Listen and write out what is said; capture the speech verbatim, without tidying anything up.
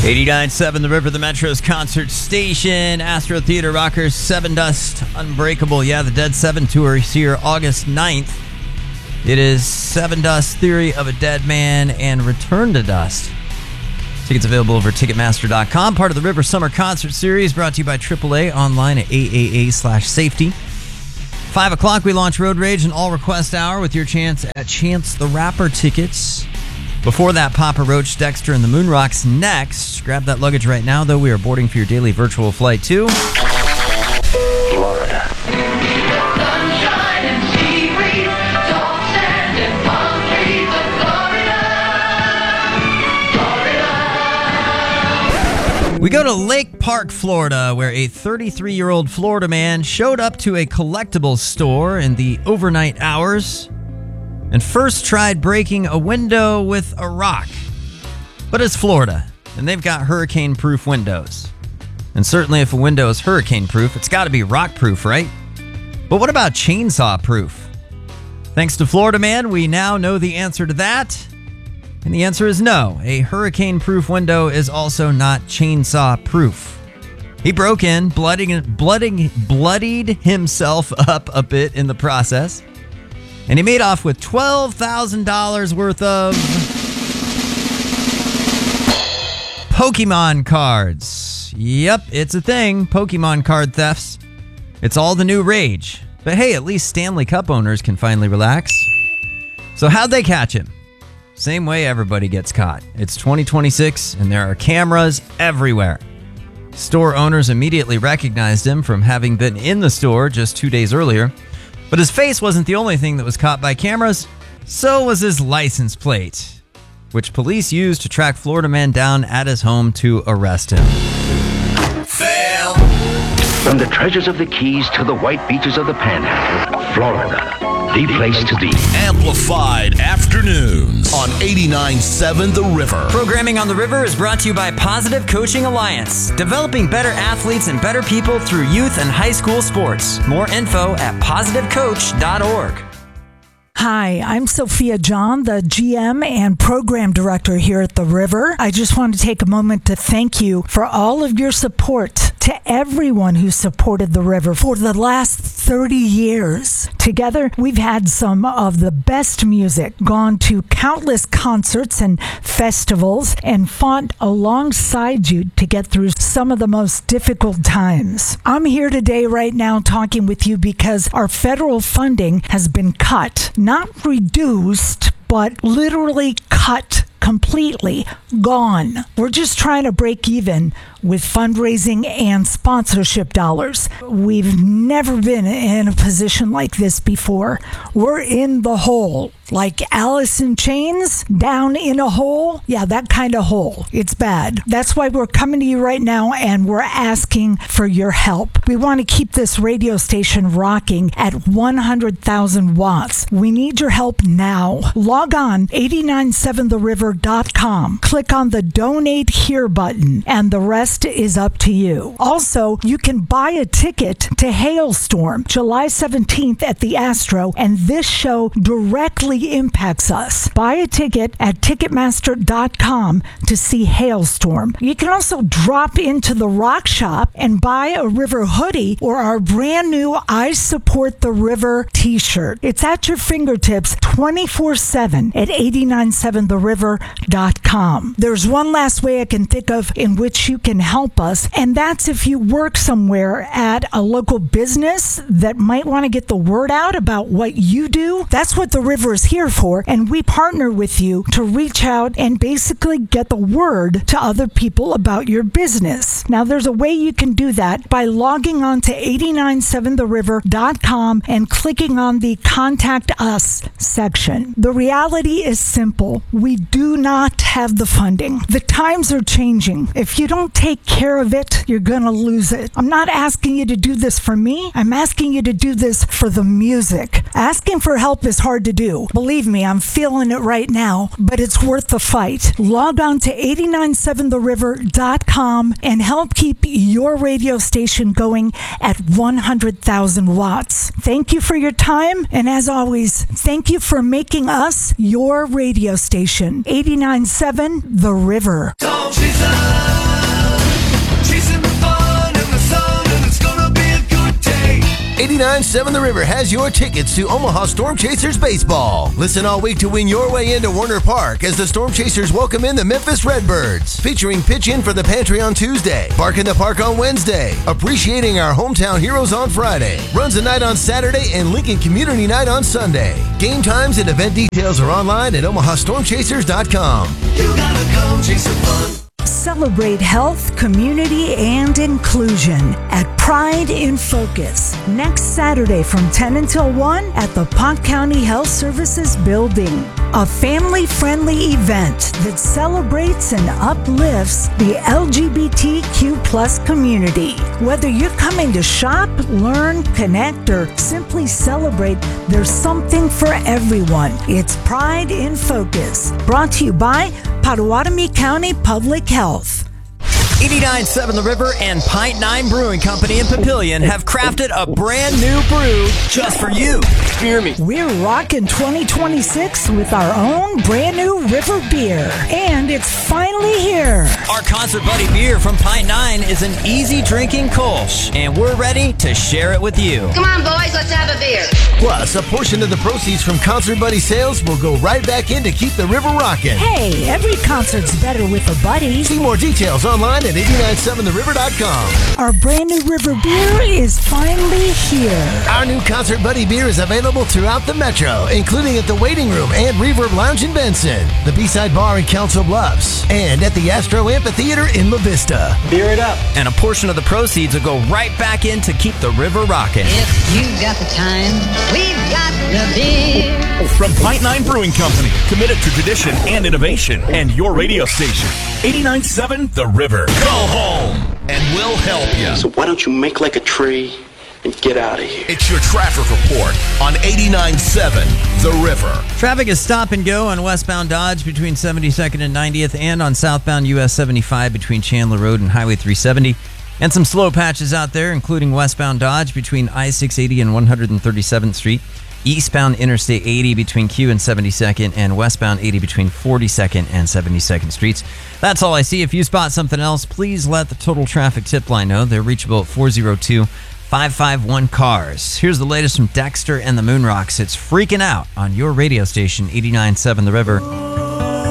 eighty-nine point seven The River, the Metro's concert station. Astro Theater Rockers, Seven Dust, Unbreakable. Yeah, the Dead Seven tour is here August ninth. It is Seven Dust, Theory of a Dead Man, and Return to Dust. Tickets available over Ticketmaster dot com. Part of the River Summer Concert Series, brought to you by triple A, online at A A A slash safety. five o'clock, we launch Road Rage and All Request Hour with your chance at Chance the Rapper tickets. Before that, Papa Roach, Dexter, and the Moonrocks next. Grab that luggage right now, though. We are boarding for your daily virtual flight to Florida. Sunshine and sea breeze, soft sand and palm trees of Florida. Florida. We go to Lake Park, Florida, where a thirty-three-year-old Florida man showed up to a collectibles store in the overnight hours and first tried breaking a window with a rock. But it's Florida, and they've got hurricane-proof windows. And certainly if a window is hurricane-proof, it's got to be rock-proof, right? But what about chainsaw-proof? Thanks to Florida Man, we now know the answer to that. And the answer is no. A hurricane-proof window is also not chainsaw-proof. He broke in, blooding, blooding, bloodied himself up a bit in the process. And he made off with twelve thousand dollars worth of Pokemon cards. Yep, it's a thing. Pokemon card thefts. It's all the new rage. But hey, at least Stanley Cup owners can finally relax. So how'd they catch him? Same way everybody gets caught. It's twenty twenty-six and there are cameras everywhere. Store owners immediately recognized him from having been in the store just two days earlier. But his face wasn't the only thing that was caught by cameras, so was his license plate, which police used to track Florida Man down at his home to arrest him. Fail! From the treasures of the Keys to the white beaches of the Panhandle, Florida, the place to be. Amplified Afternoons on eighty-nine point seven The River. Programming on The River is brought to you by Positive Coaching Alliance, developing better athletes and better people through youth and high school sports. More info at positive coach dot org. Hi, I'm Sophia John, the G M and Program Director here at The River. I just want to take a moment to thank you for all of your support, to everyone who supported The River for the last thirty years. Together, we've had some of the best music, gone to countless concerts and festivals, and fought alongside you to get through some of the most difficult times. I'm here today right now talking with you because our federal funding has been cut. Not reduced, but literally cut completely, gone. We're just trying to break even with fundraising and sponsorship dollars. We've never been in a position like this before. We're in the hole. Like Alice in Chains, down in a hole. Yeah, that kind of hole. It's bad. That's why we're coming to you right now and we're asking for your help. We want to keep this radio station rocking at one hundred thousand watts. We need your help now. Log on eight nine seven the river dot com. Click on the Donate Here button and the rest is up to you. Also, you can buy a ticket to Hailstorm July seventeenth at the Astro, and this show directly impacts us. Buy a ticket at ticketmaster dot com to see Hailstorm. You can also drop into the Rock Shop and buy a River hoodie or our brand new I Support the River t-shirt. It's at your fingertips twenty-four seven at eight nine seven the river dot com. There's one last way I can think of in which you can help us, and that's if you work somewhere at a local business that might want to get the word out about what you do. That's what the River is here for, and we partner with you to reach out and basically get the word to other people about your business. Now, there's a way you can do that by logging on to eight nine seven the river dot com and clicking on the Contact Us section. The reality is simple. We do not have the funding. The times are changing. If you don't take care of it, you're going to lose it. I'm not asking you to do this for me. I'm asking you to do this for the music. Asking for help is hard to do. Believe me, I'm feeling it right now, but it's worth the fight. Log on to eight nine seven the river dot com and help keep your radio station going at one hundred thousand watts. Thank you for your time, and as always, thank you for making us your radio station. eight nine seven The River. Don't Jesus. eighty-nine point seven The River has your tickets to Omaha Storm Chasers baseball. Listen all week to win your way into Werner Park as the Storm Chasers welcome in the Memphis Redbirds. Featuring Pitch In for the Pantry on Tuesday, Bark in the Park on Wednesday, Appreciating Our Hometown Heroes on Friday, Runs a Night on Saturday, and Lincoln Community Night on Sunday. Game times and event details are online at omaha storm chasers dot com. You gotta come chase some fun. Celebrate health, community, and inclusion at Pride in Focus next Saturday from ten until one at the Pont County Health Services Building. A family-friendly event that celebrates and uplifts the L G B T Q plus community. Whether you're coming to shop, learn, connect, or simply celebrate, there's something for everyone. It's Pride in Focus. Brought to you by Potawatomi County Public Health. eighty-nine point seven The River and Pint Nine Brewing Company in Papillion have crafted a brand new brew just for you. Hear me. We're rocking twenty twenty-six with our own brand new River beer. And it's finally here. Our Concert Buddy beer from Pint Nine is an easy drinking Kolsch, and we're ready to share it with you. Come on, boys, let's have a beer. Plus, a portion of the proceeds from Concert Buddy sales will go right back in to keep the river rocking. Hey, every concert's better with a buddy. See more details online at eighty-nine point seven the river dot com. Our brand new River beer is finally here. Our new Concert Buddy beer is available throughout the metro, including at the Waiting Room and Reverb Lounge in Benson, the B-Side Bar in Council Bluffs, and at the Astro Amphitheater in La Vista. Beer it up. And a portion of the proceeds will go right back in to keep the river rocking. If you got the time, we've got the beer. From Pint Nine Brewing Company, committed to tradition and innovation, and your radio station, eighty-nine point seven The River. Go home, and we'll help you. So why don't you make like a tree and get out of here? It's your traffic report on eighty-nine point seven The River. Traffic is stop and go on westbound Dodge between seventy-second and ninetieth, and on southbound U S seventy-five between Chandler Road and Highway three seventy. And some slow patches out there, including westbound Dodge between I six eighty and one hundred thirty-seventh Street, eastbound Interstate eighty between Q and seventy-second, and westbound eighty between forty-second and seventy-second Streets. That's all I see. If you spot something else, please let the Total Traffic Tip Line know. They're reachable at four oh two, five five one, C A R S. Here's the latest from Dexter and the Moonrocks. It's Freaking Out on your radio station, eighty-nine point seven The River.